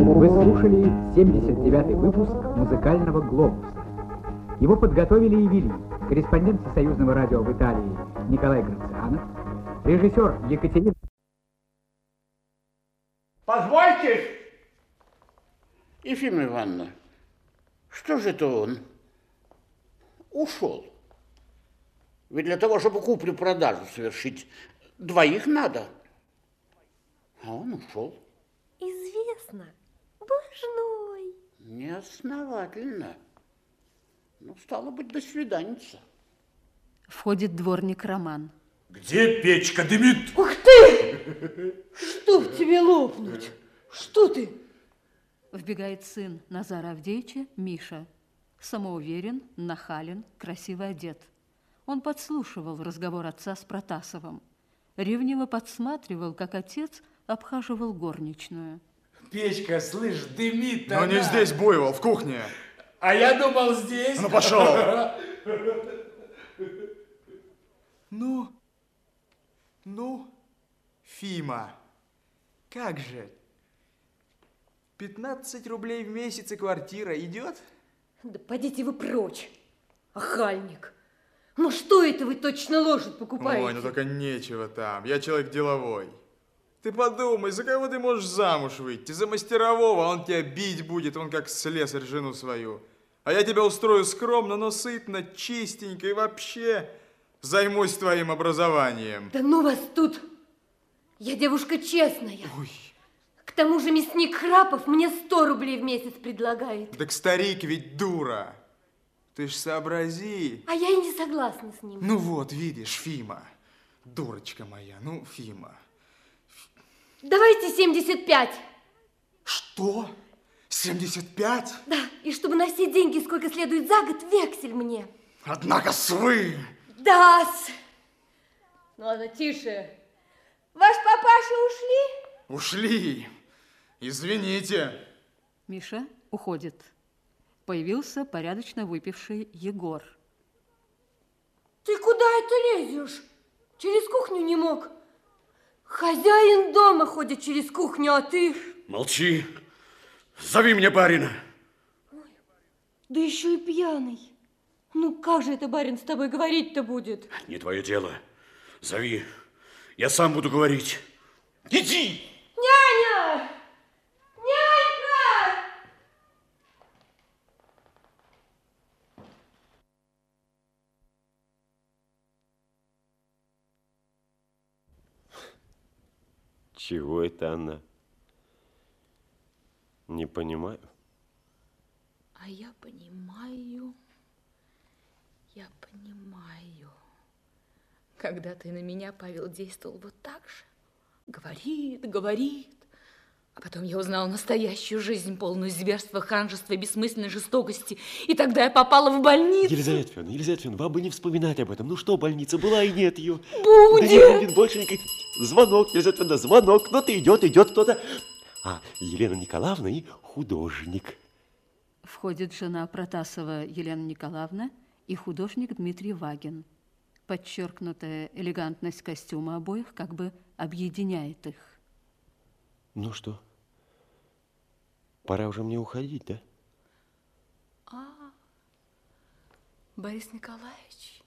Вы слушали 79-й выпуск «Музыкального глобуса». Его подготовили и вели корреспондент Всесоюзного радио в Италии Николай Грацианов, режиссер Екатерина... Позвольте, Ефимия Ивановна, что же это он ушел? Ведь для того, чтобы куплю-продажу совершить, двоих надо. А он ушел. Известно, блажной. Неосновательно. Ну, стало быть, до свиданица. Входит дворник Роман. Где печка дымит? Ух ты! Чтоб тебе лопнуть! Что ты? Вбегает сын Назара Авдеевича, Миша. Самоуверен, нахален, красиво одет. Он подслушивал разговор отца с Протасовым. Ревниво подсматривал, как отец обхаживал горничную. Печка, слышь, дымит. Но не здесь, Буйвол, в кухне. А я думал, здесь. Ну, пошел. Ну, Фима, как же? 15 рублей в месяц и квартира идет? Да подите вы прочь, охальник. Ну что это вы точно лошадь покупаете? Ой, ну только нечего там. Я человек деловой. Ты подумай, за кого ты можешь замуж выйти? За мастерового, а он тебя бить будет, он как слесарь жену свою. А я тебя устрою скромно, но сытно, чистенько и вообще займусь твоим образованием. Да ну вас тут! Я девушка честная. Ой. К тому же мясник Храпов мне 100 рублей в месяц предлагает. Так старик ведь дура. Ты ж сообрази. А я и не согласна с ним. Ну вот, видишь, Фима, дурочка моя, ну, Фима. Давайте 75. Что? 75? Да, и чтобы на все деньги, сколько следует за год, вексель мне. Однако свы. Да-с. Ну ладно, тише. Ваш папаша ушли? Ушли. Извините. Миша уходит. Появился порядочно выпивший Егор. Ты куда это лезешь? Через кухню не мог. Хозяин дома ходит через кухню, а ты... Молчи. Зови мне барина. Ой, да еще и пьяный. Ну как же это барин с тобой говорить-то будет? Не твое дело. Зови. Я сам буду говорить. Иди! Няня! Нянька! Чего это она? Не понимаю. А я понимаю. Когда ты на меня, Павел, действовал вот так же. Говорит. А потом я узнала настоящую жизнь, полную зверства, ханжества и бессмысленной жестокости. И тогда я попала в больницу. Елизавета Федоровна, вам бы не вспоминать об этом. Ну что, больница была и нет ее. Будет. Да не будет больше никаких. Звонок, Елизавета Федоровна, звонок. Кто-то идет кто-то. А, Елена Николаевна и художник. Входит жена Протасова Елена Николаевна и художник Дмитрий Вагин. Подчеркнутая элегантность костюма обоих как бы объединяет их. Ну что, пора уже мне уходить, да? Борис Николаевич.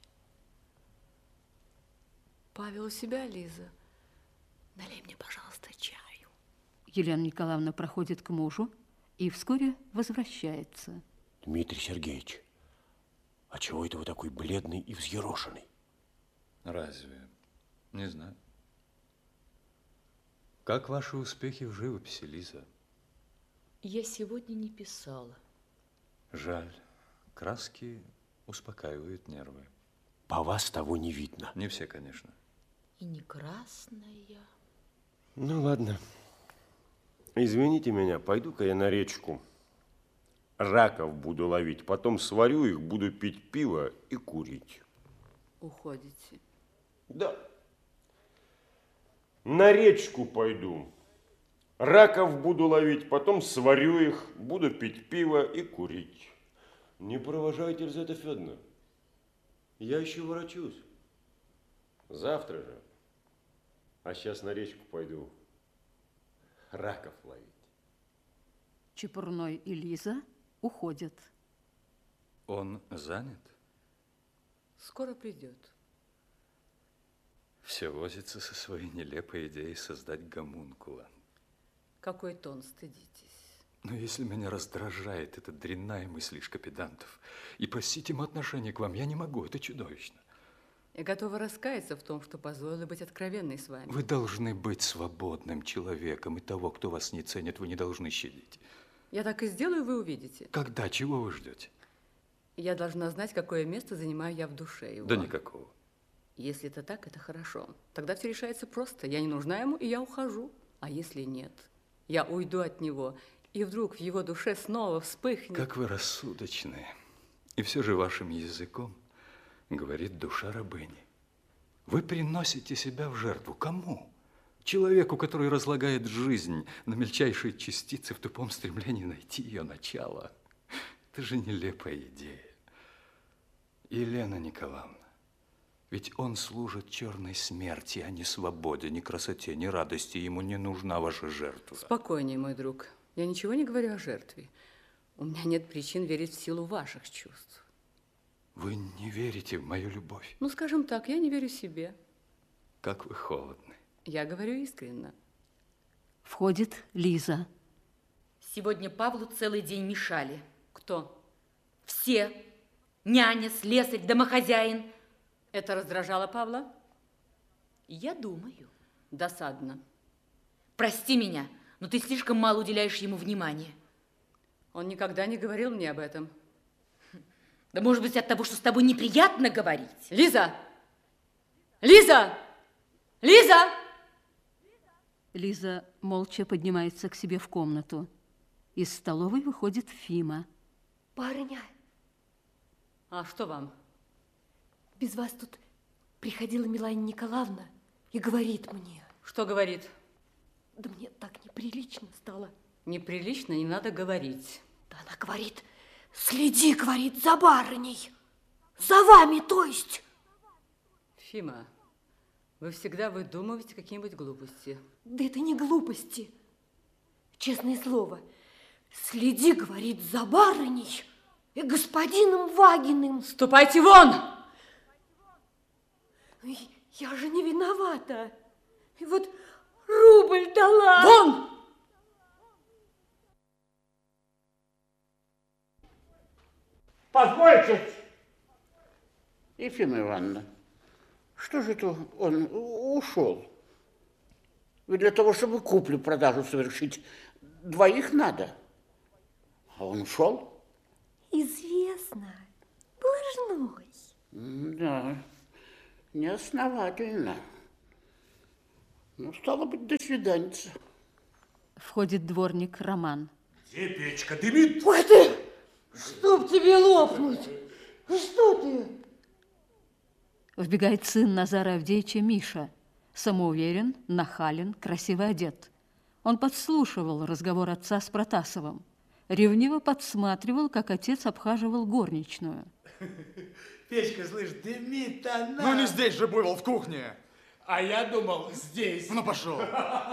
Павел у себя, Лиза. Налей мне, пожалуйста, чаю. Елена Николаевна проходит к мужу и вскоре возвращается. Дмитрий Сергеевич, а чего это вы такой бледный и взъерошенный? Разве? Не знаю. Как ваши успехи в живописи, Лиза? Я сегодня не писала. Жаль. Краски успокаивают нервы. По вас того не видно. Не все, конечно. И не красная. Ну, ладно. Извините меня, пойду-ка я на речку. Раков буду ловить, потом сварю их, буду пить пиво и курить. Уходите? Да. На речку пойду. Раков буду ловить, потом сварю их, буду пить пиво и курить. Не провожайте, Елизавета Федоровна. Я еще ворочусь. Завтра же. А сейчас на речку пойду. Раков ловить. Чепурной и Лиза уходят. Он занят? Скоро придет. Все возится со своей нелепой идеей создать гомункула. Какой тон, стыдитесь. Но если меня раздражает эта дрянная мыслишка педантов, и просить им отношения к вам я не могу, это чудовищно. Я готова раскаяться в том, что позволила быть откровенной с вами. Вы должны быть свободным человеком, и того, кто вас не ценит, вы не должны щадить. Я так и сделаю, вы увидите. Когда? Чего вы ждете? Я должна знать, какое место занимаю я в душе его. Да никакого. Если это так, это хорошо. Тогда все решается просто. Я не нужна ему, и я ухожу. А если нет, я уйду от него, и вдруг в его душе снова вспыхнет. Как вы рассудочны. И все же вашим языком говорит душа рабыни. Вы приносите себя в жертву. Кому? Человеку, который разлагает жизнь на мельчайшие частицы в тупом стремлении найти ее начало. Это же нелепая идея. Елена Николаевна, ведь он служит черной смерти, а не свободе, ни красоте, ни радости. Ему не нужна ваша жертва. Спокойнее, мой друг. Я ничего не говорю о жертве. У меня нет причин верить в силу ваших чувств. Вы не верите в мою любовь? Ну, скажем так, я не верю себе. Как вы холодны. Я говорю искренне. Входит Лиза. Сегодня Павлу целый день мешали. Кто? Все. Няня, слесарь, домохозяин. Это раздражало Павла? Я думаю. Досадно. Прости меня, но ты слишком мало уделяешь ему внимания. Он никогда не говорил мне об этом. Да может быть от того, что с тобой неприятно говорить. Лиза! Лиза! Лиза! Лиза молча поднимается к себе в комнату. Из столовой выходит Фима. Барыня, А что вам? без вас тут приходила Миланья Николаевна и говорит мне. Что говорит? Да мне так неприлично стало. Неприлично, не надо говорить. Да она говорит, следи, говорит, за барыней. За вами, то есть. Фима, вы всегда выдумываете какие-нибудь глупости. Да это не глупости. Честное слово. Следи, говорит, за барыней и господином Вагиным. Ступайте вон! Я же не виновата. И вот рубль дала. Вон! Позвольте. Ефима Ивановна, что же это он ушел? Ведь для того, чтобы куплю-продажу совершить, двоих надо. А он ушел? Известно. Блажной. Да, неосновательно. Ну, стало быть, до свиданья. Входит дворник Роман. Где печка дымит? Ой ты! Чтоб тебе лопнуть! Что ты? Вбегает сын Назара Авдеевича Миша. Самоуверен, нахален, красиво одет. Он подслушивал разговор отца с Протасовым. Ревниво подсматривал, как отец обхаживал горничную. Печка, слышь, дымит она. Ну не здесь же был, в кухне. А я думал, здесь. Ну пошел.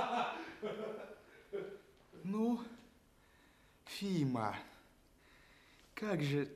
Ну, Фима, как же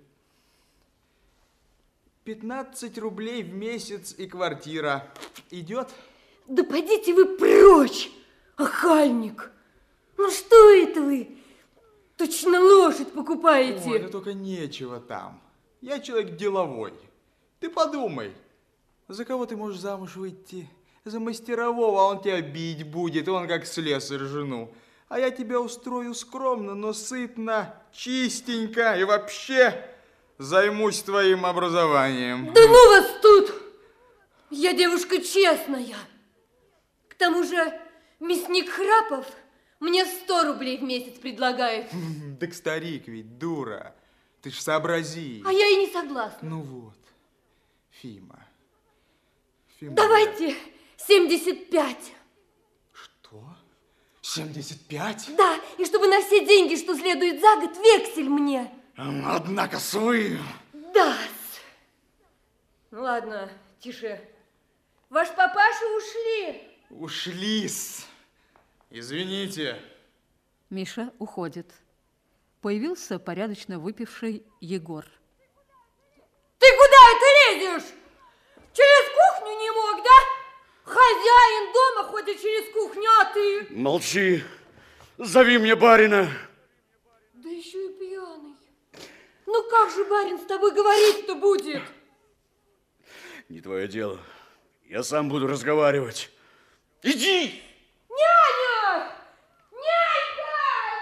15 рублей в месяц и квартира идет? Да подите вы прочь, охальник! Ну что это вы? Точно лошадь покупаете. Ой, да только нечего там. Я человек деловой. Ты подумай, за кого ты можешь замуж выйти? За мастерового, а он тебя бить будет, он как слесарь жену. А я тебя устрою скромно, но сытно, чистенько и вообще займусь твоим образованием. Да ну вас тут! Я девушка честная. К тому же мясник Храпов мне 100 рублей в месяц предлагает. Так старик ведь дура. Ты ж сообрази. А я и не согласна. Ну вот, Фима. Давайте 75. Что? 75? Да, и чтобы на все деньги, что следует за год, вексель мне. Однако свы. Да. Ну ладно, тише. Ваш папаша ушли. Ушли-с. Извините. Миша уходит. Появился порядочно выпивший Егор. Ты куда это лезешь? Через кухню не мог, да? Хозяин дома ходит через кухню, а ты... Молчи. Зови мне барина. Да еще и пьяный. Ну как же барин с тобой говорить-то будет? Не твое дело. Я сам буду разговаривать. Иди! Няня! Нянька!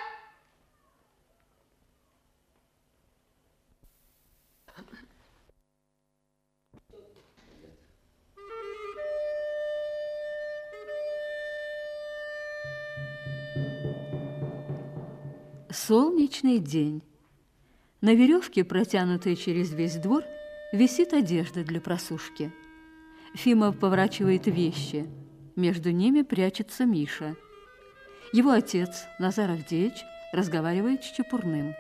Солнечный день. На веревке, протянутой через весь двор, висит одежда для просушки. Фима поворачивает вещи. Между ними прячется Миша. Его отец, Назар Авдеевич, разговаривает с Чепурным.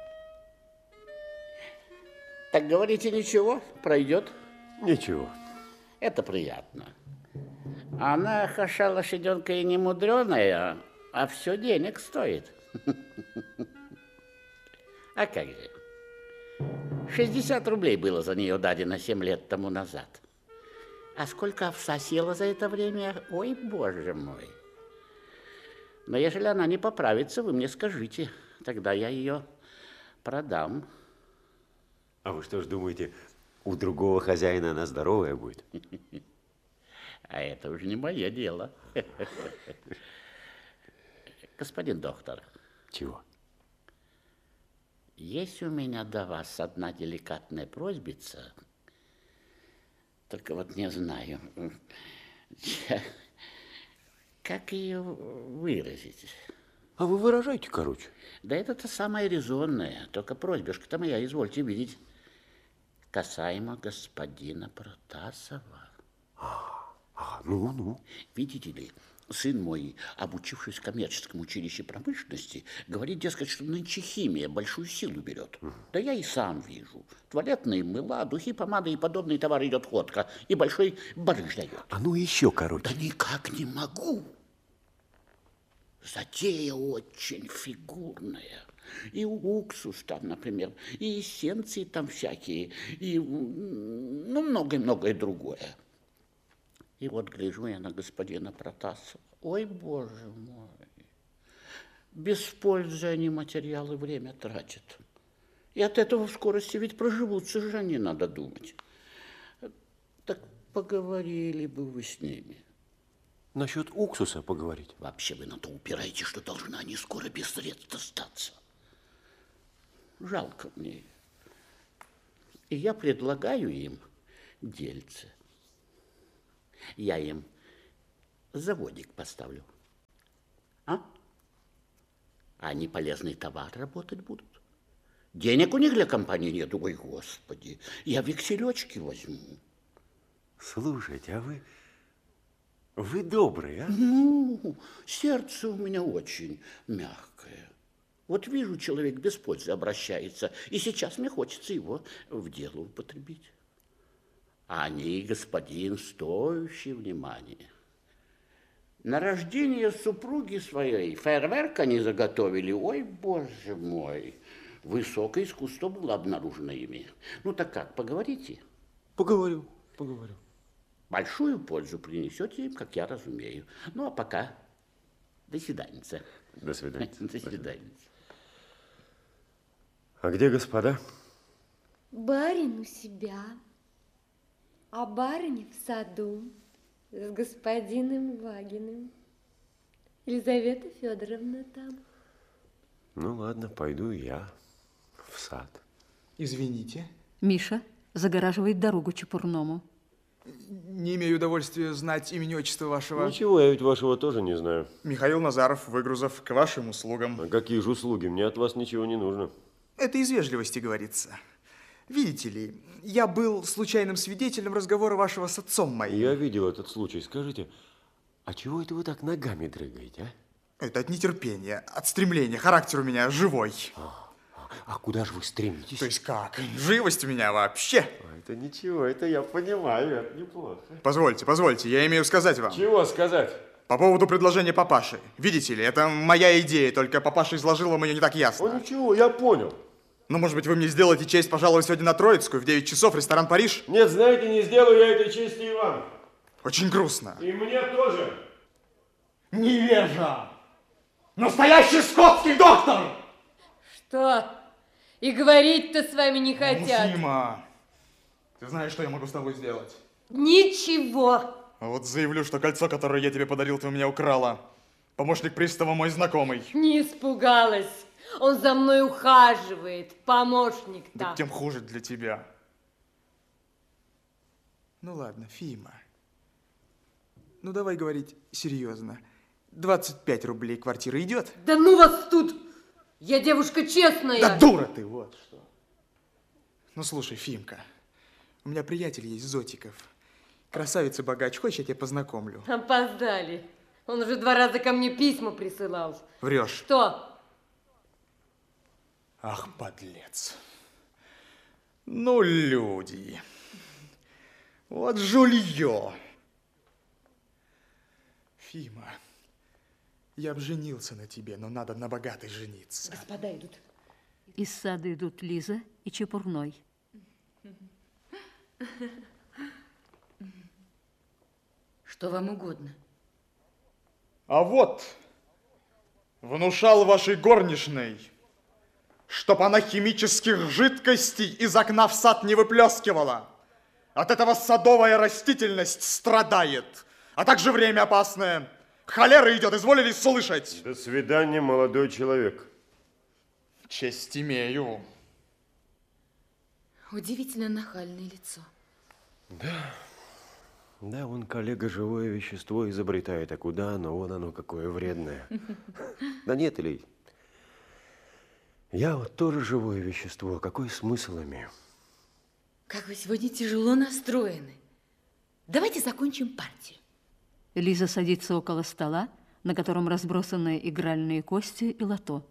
Так говорите, ничего, пройдет? Ничего. Это приятно. Она, хаша лошаденка, и не мудреная, а все денег стоит. А как же? 60 рублей было за нее дадено 7 лет тому назад. А сколько овса съела за это время? Ой, боже мой. Но ежели она не поправится, вы мне скажите. Тогда я ее продам. А вы что ж думаете, у другого хозяина она здоровая будет? А это уже не мое дело. Господин доктор. Чего? Есть у меня до вас одна деликатная просьбица. Только вот не знаю, как ее выразить. А вы выражайте короче. Да это-то самое резонное. Только просьбешка-то моя, извольте видеть, касаемо господина Протасова. Ну. Видите ли, сын мой, обучившись в коммерческом училище промышленности, говорит, дескать, что нынче химия большую силу берет. Да я и сам вижу. Туалетные мыла, духи, помады и подобные товары идет ходка, и большой барыш дает. А ну еще короче. Да никак не могу. Затея очень фигурная. И уксус там, например, и эссенции там всякие, и многое-многое другое. И вот гляжу я на господина Протасова. Ой, боже мой, без пользы они материалы время тратят. И от этого в скорости ведь проживутся же они, надо думать. Так поговорили бы вы с ними. Насчет уксуса поговорить? Вообще вы на то упираете, что должны они скоро без средств остаться. Жалко мне. И я предлагаю им дельце. Я им заводик поставлю. А? Они полезный товар работать будут. Денег у них для компании нет. Ой, Господи, я векселечки возьму. Слушайте, а вы добрый, а? Ну, сердце у меня очень мягкое. Вот вижу, человек без пользы обращается, и сейчас мне хочется его в дело употребить. А они, господин, стоящий внимания. На рождение супруги своей фейерверк они заготовили. Ой, боже мой, высокое искусство было обнаружено ими. Ну так как, поговорите? Поговорю. Большую пользу принесете им, как я разумею. Ну, а пока до свидания. До свидания. До свидания. А где господа? Барин у себя, а барыня в саду с господином Вагиным. Елизавета Федоровна там. Ну, ладно, пойду я в сад. Извините. Миша загораживает дорогу Чепурному. Не имею удовольствия знать имени, отчества вашего. Ничего, я ведь вашего тоже не знаю. Михаил Назаров, Выгрузов, к вашим услугам. А какие же услуги? Мне от вас ничего не нужно. Это из вежливости говорится. Видите ли, я был случайным свидетелем разговора вашего с отцом моим. Я видел этот случай. Скажите, а чего это вы так ногами дрыгаете, а? Это от нетерпения, от стремления. Характер у меня живой. А куда же вы стремитесь? То есть как? Живость у меня вообще. Это ничего, это я понимаю, это неплохо. Позвольте, я имею сказать вам. Чего сказать? По поводу предложения папаши. Видите ли, это моя идея, только папаша изложил вам ее не так ясно. Ну ничего, я понял. Ну, может быть, вы мне сделаете честь пожаловать сегодня на Троицкую в 9 часов, ресторан «Париж»? Нет, знаете, не сделаю я этой чести и вам. Очень грустно. И мне тоже. Невежа! Настоящий скотский доктор! Что? И говорить-то с вами не хотят. Сима, ты знаешь, что я могу с тобой сделать? Ничего. Вот заявлю, что кольцо, которое я тебе подарил, ты у меня украла. Помощник пристава мой знакомый. Не испугалась. Он за мной ухаживает, помощник-то. Да тем хуже для тебя. Ну ладно, Фима. Ну давай говорить серьезно. 25 рублей квартира идет? Да ну вас тут! Я девушка честная. Да дура ты, вот что. Ну слушай, Фимка, у меня приятель есть, Зотиков. Красавица-богач, хочешь, я тебя познакомлю? Опоздали. Он уже 2 раза ко мне письма присылал. Врешь. Что? Ах, подлец. Ну, люди. Вот жулье. Фима, я б женился на тебе, но надо на богатой жениться. Господа идут. Из сада идут Лиза и Чепурной. Что вам угодно? А вот, внушал вашей горничной, чтоб она химических жидкостей из окна в сад не выплескивала. От этого садовая растительность страдает, а также время опасное. Холера идет, изволили слышать? До свидания, молодой человек. Честь имею. Удивительно нахальное лицо. Да, вон коллега живое вещество изобретает, а куда оно? Вон оно какое вредное. Да нет, Ильич. Я вот тоже живое вещество. Какой смысл имею? Как вы сегодня тяжело настроены. Давайте закончим партию. Лиза садится около стола, на котором разбросаны игральные кости и лото.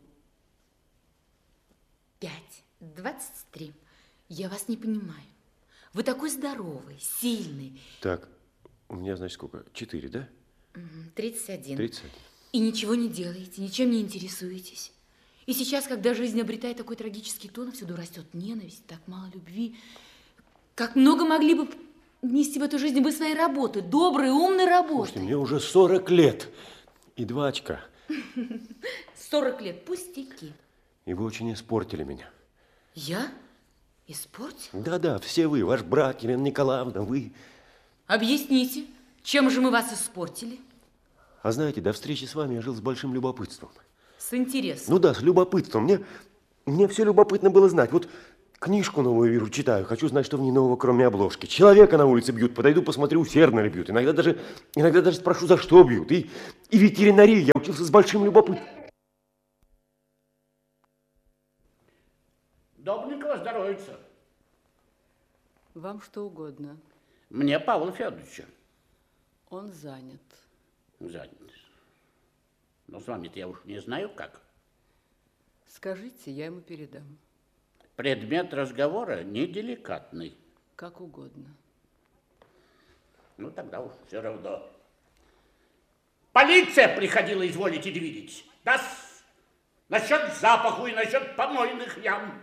5, 23. Я вас не понимаю. Вы такой здоровый, сильный. Так, у меня, значит, сколько? 4, да? 31. 31. И ничего не делаете, ничем не интересуетесь. И сейчас, когда жизнь обретает такой трагический тон, всюду растет ненависть, так мало любви. Как много могли бы внести в эту жизнь вы своей работы, доброй, умной работы. Слушайте, мне уже 40 лет и 2 очка. 40 лет, пустяки. И вы очень испортили меня. Я? Испортил? Да-да, все вы, ваш брат, Елена Николаевна, вы. Объясните, чем же мы вас испортили? А знаете, до встречи с вами я жил с большим любопытством. С интересом. Ну да, с любопытством. Мне все любопытно было знать. Вот книжку новую вижу, читаю, хочу знать, что в ней нового, кроме обложки. Человека на улице бьют, подойду, посмотрю, усердно ли бьют. Иногда даже спрошу, за что бьют. И ветеринарии я учился с большим любопытством. Добренького здоровится. Вам что угодно. Мне Павла Федоровича. Он занят. Занят. Но с вами-то я уж не знаю как. Скажите, я ему передам. Предмет разговора неделикатный. Как угодно. Ну, тогда уж все равно. Полиция приходила, изволите видеть. Да, насчет запаху и насчет помойных ям.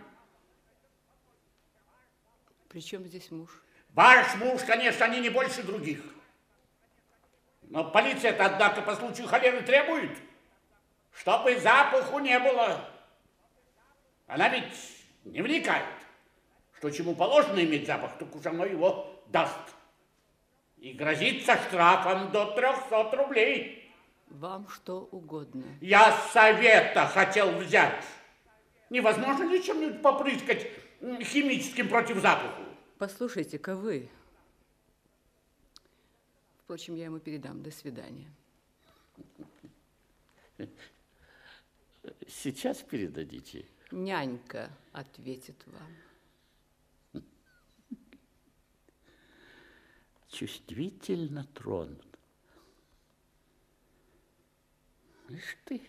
При чем здесь муж? Ваш муж, конечно, они не больше других. Но полиция-то, однако, по случаю холеры требует, чтобы запаху не было. Она ведь не вникает, что чему положено иметь запах, так уж оно его даст. И грозится штрафом до 300 рублей. Вам что угодно. Я совета хотел взять. Невозможно ли чем-нибудь попрыскать химическим против запаху? Послушайте-ка вы. Впрочем, я ему передам. До свидания. Сейчас передадите. Нянька ответит вам. Чувствительно тронут. Ишь ты,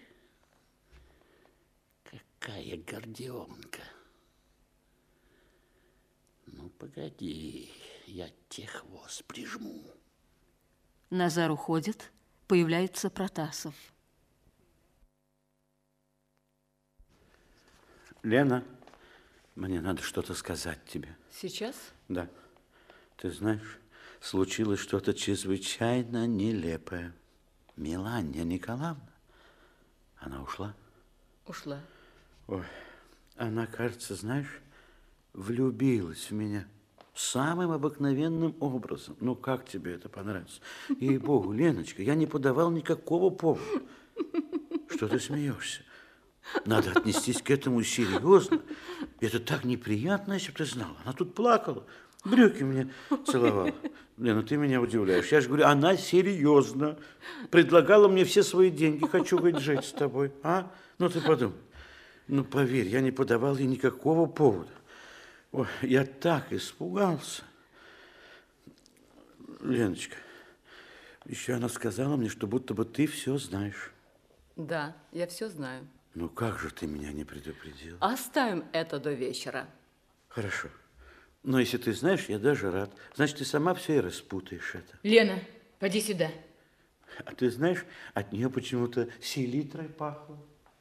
какая гордионка. Ну, погоди, я те хвост прижму. Назар уходит, Появляется Протасов. Лена, мне надо что-то сказать тебе. Сейчас? Да. Ты знаешь, случилось что-то чрезвычайно нелепое. Мелания Николаевна, она ушла? Ушла. Ой, она, кажется, знаешь, влюбилась в меня самым обыкновенным образом. Ну, как тебе это понравится? Ей-богу, Леночка, я не подавал никакого повода. Что ты смеешься? Надо отнестись к этому серьезно. Это так неприятно, если бы ты знала. Она тут плакала, брюки мне целовала. Лена, ты меня удивляешь. Я же говорю, она серьезно. Предлагала мне все свои деньги. Хочу, говорит, жить с тобой. А? Ну, ты подумай. Ну, поверь, я не подавал ей никакого повода. Ой, я так испугался. Леночка, еще она сказала мне, что будто бы ты все знаешь. Да, я все знаю. Ну, как же ты меня не предупредил? Оставим это до вечера. Хорошо. Но если ты знаешь, я даже рад. Значит, ты сама все и распутаешь это. Лена, поди сюда. А ты знаешь, от нее почему-то селитрой пахло.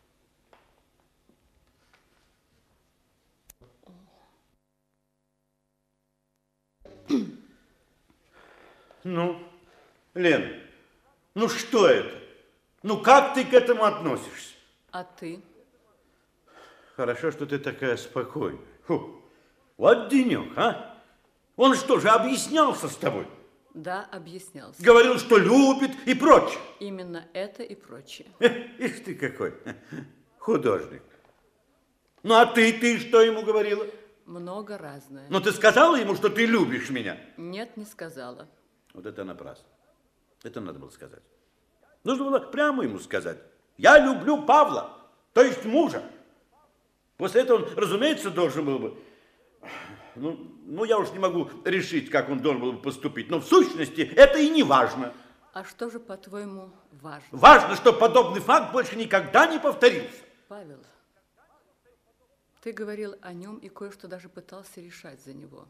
Ну, Лен, ну что это? Ну, как ты к этому относишься? А ты? Хорошо, что ты такая спокойная. Фу. Вот денек, а? Он что же, объяснялся с тобой? Да, объяснялся. Говорил, что любит и прочее. Именно это и прочее. Ишь ты какой художник. Ну, а ты что ему говорила? Много разное. Ну, ты сказала ему, что ты любишь меня? Нет, не сказала. Вот это напрасно. Это надо было сказать. Нужно было прямо ему сказать. Я люблю Павла, то есть мужа. После этого он, разумеется, должен был бы... Ну, я уж не могу решить, как он должен был бы поступить. Но в сущности это и не важно. А что же, по-твоему, важно? Важно, что подобный факт больше никогда не повторится. Павел, ты говорил о нем и кое-что даже пытался решать за него.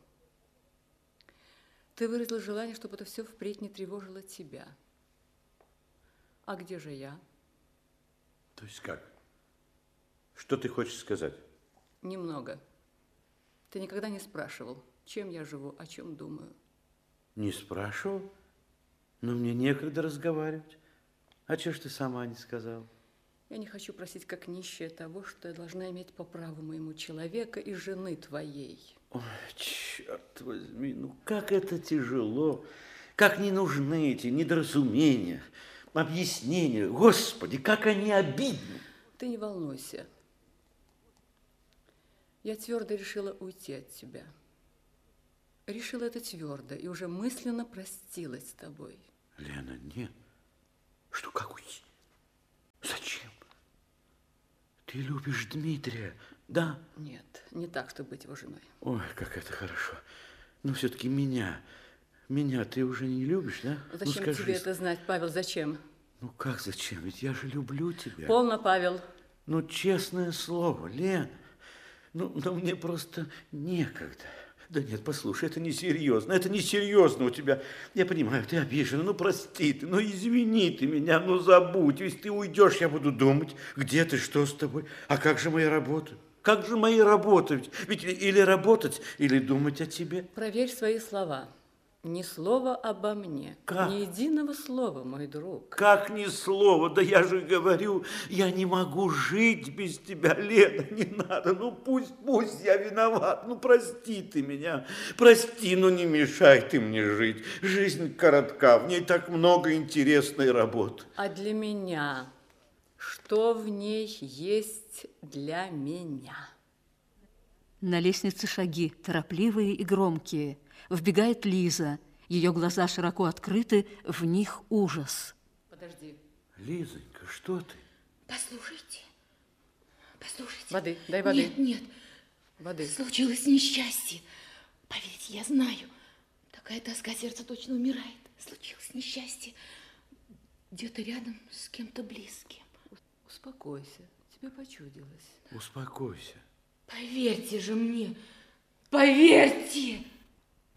Ты выразил желание, чтобы это все впредь не тревожило тебя. А где же я? То есть как? Что ты хочешь сказать? Немного. Ты никогда не спрашивал, чем я живу, о чем думаю. Не спрашивал? Но мне некогда разговаривать. А чего ж ты сама не сказала? Я не хочу просить как нищая того, что я должна иметь по праву моему человека и жены твоей. Ой, черт возьми, ну как это тяжело. Как не нужны эти недоразумения, объяснения. Господи, как они обидны. Ты не волнуйся. Я твердо решила уйти от тебя. Решила это твердо и уже мысленно простилась с тобой. Лена, нет. Что, как уйти? Зачем? Ты любишь Дмитрия, да? Нет, не так, чтобы быть его женой. Ой, как это хорошо. Но все-таки меня ты уже не любишь, да? Зачем ну, скажи, тебе это знать, Павел, зачем? Ну, как зачем? Ведь я же люблю тебя. Полно, Павел. Ну, честное слово, Лена. Ну, мне просто некогда. Да нет, послушай, это несерьезно у тебя. Я понимаю, ты обижена, ну прости ты, ну извини ты меня, ну забудь. Если ты уйдешь, я буду думать, где ты, что с тобой. А как же мои работы? Как же мои работы? Ведь или работать, или думать о тебе. Проверь свои слова. Ни слова обо мне. Как? Ни единого слова, мой друг. Как ни слова? Да я же говорю, я не могу жить без тебя, Лена, не надо. Ну пусть я виноват. Ну прости ты меня. Прости, но не мешай ты мне жить. Жизнь коротка, в ней так много интересной работы. А для меня? Что в ней есть для меня? На лестнице шаги, торопливые и громкие. Вбегает Лиза. Ее глаза широко открыты, в них ужас. Подожди. Лизонька, что ты? Послушайте. Воды, дай воды. Нет. Воды. Случилось несчастье. Поверьте, я знаю. Такая тоска, сердце точно умирает. Случилось несчастье. Где-то рядом с кем-то близким. Успокойся. Тебе почудилось. Успокойся. Поверьте же мне. Поверьте.